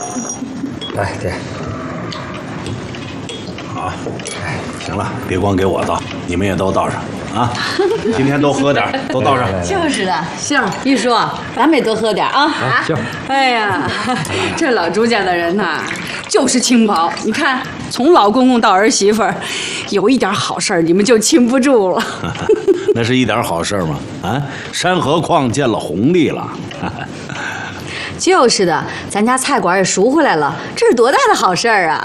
来，爹。 好，哎，行了，别光给我倒，你们也都倒上啊！今天多喝点，都倒上。 就是的，行，玉叔，咱们也多喝点啊！ 行。 哎呀，这老朱家的人呐，就是轻薄。你看，从老公公到儿媳妇儿，有一点好事儿，你们就禁不住了。 那是一点好事吗？啊，山河矿见了红利了。 就是的，咱家菜馆也赎回来了，这是多大的好事儿啊！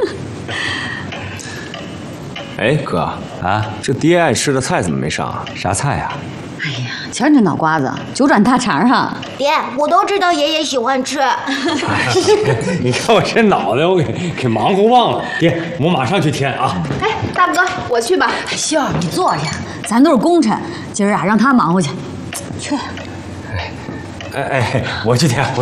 哎，哥啊，这爹爱吃的菜怎么没上啊？啥菜呀？ 哎呀，瞧你这脑瓜子，九转大肠哈！ 爹，我都知道爷爷喜欢吃。 你看我这脑袋，我给忙活忘了。爹，我马上去添啊。 哎，大哥，我去吧。 秀儿，你坐下，咱都是功臣，今儿啊让他忙活去。去。 哎，我去添。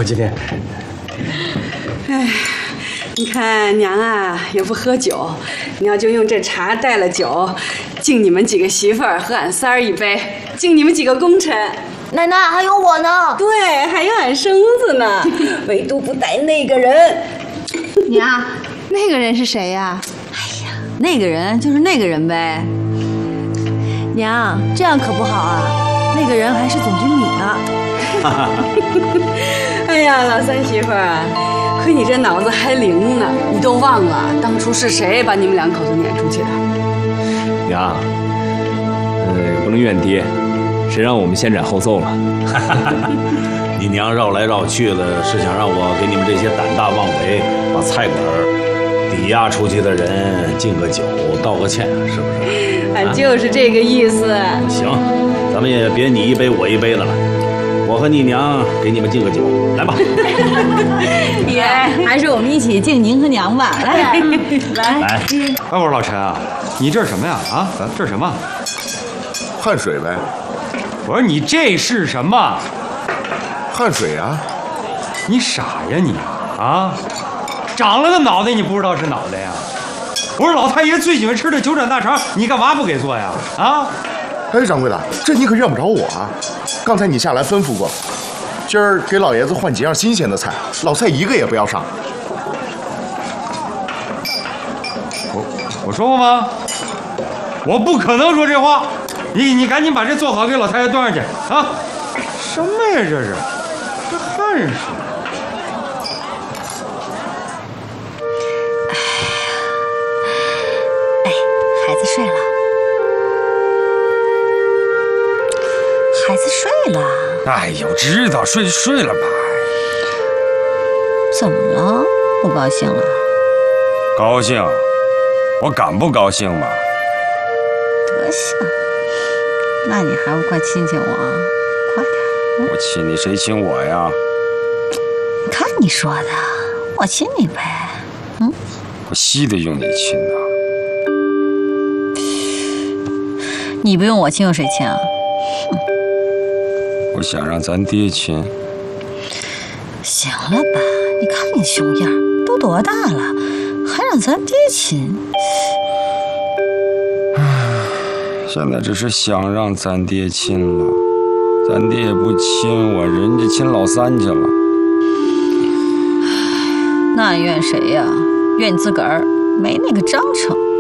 哎，你看娘啊也不喝酒，娘就用这茶带了酒，敬你们几个媳妇儿和俺三儿一杯，敬你们几个功臣。 奶奶还有我呢。 对，还有俺生子呢，唯独不带那个人。 娘， 那个人是谁呀？ 哎呀，那个人就是那个人呗。 娘，这样可不好啊，那个人还是总经理呢。 哎呀，老三媳妇儿啊，亏你这脑子还灵呢，你都忘了当初是谁把你们两口子撵出去的？ 娘，不能怨爹，谁让我们先斩后奏了？ 你娘绕来绕去的，是想让我给你们这些胆大妄为、把菜馆抵押出去的人敬个酒、道个歉，是不是？ 俺就是这个意思。 行，咱们也别你一杯我一杯的了。我和你娘给你们敬个酒，来吧。 爹，还是我们一起敬您和娘吧。来， 来。 我说老陈啊，你这是什么呀？啊，这是什么？ 汗水呗。 我说你这是什么？ 汗水啊！ 你傻呀你啊！长了个脑袋你不知道是脑袋呀？我说老太爷最喜欢吃的九转大肠，你干嘛不给做呀？啊！ 哎，掌柜的，这你可怨不着我啊！刚才你下来吩咐过，今儿给老爷子换几样新鲜的菜，老菜一个也不要上。 我说过吗？我不可能说这话。你赶紧把这做好，给老太爷端上去啊！什么呀这是？这汗水。 哎，孩子睡了。孩子睡了。 哎呦，知道睡了吧？ 怎么了？不高兴了？ 高兴，我敢不高兴吗？ 德行，那你还不快亲亲我？快点！ 我亲你，谁亲我呀？ 你看你说的，我亲你呗。嗯， 我稀得用你亲呐。 你不用我亲，用谁亲啊？ 我想让咱爹亲。 行了吧，你看你熊样，都多大了，还让咱爹亲？ 现在只是想让咱爹亲了，咱爹也不亲我，人家亲老三去了。 那你怨谁呀？怨你自个儿，没那个章程。